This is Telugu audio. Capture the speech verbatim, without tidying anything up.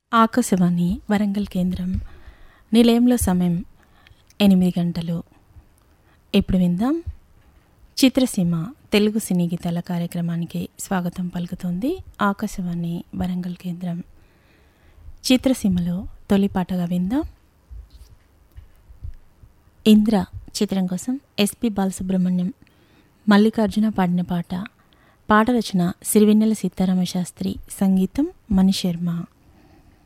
ఆకాశవాణి వరంగల్ కేంద్రం. నిలయంలో సమయం ఎనిమిది గంటలు. ఇప్పుడు విందాం చిత్రసీమ తెలుగు సినీ గీతాల కార్యక్రమానికి స్వాగతం పలుకుతోంది ఆకాశవాణి వరంగల్ కేంద్రం. చిత్రసీమలో తొలి పాటగా విందాం ఇంద్ర చిత్రం కోసం ఎస్పి బాలసుబ్రహ్మణ్యం, మల్లికార్జున పాడిన పాట. పాట రచన సిరివెన్నెల సీతారామ శాస్త్రి, సంగీతం మణిశర్మ.